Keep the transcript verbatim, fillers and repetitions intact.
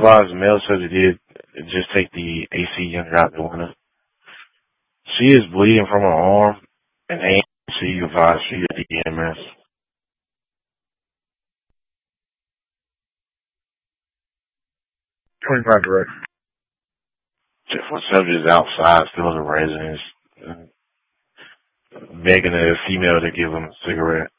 advised the male says he did just take the A C unit out the window. She is bleeding from her arm, and A M C advised she get the E M S. twenty-five direct. For subjects outside, still in the residence, begging a female to give him a cigarette.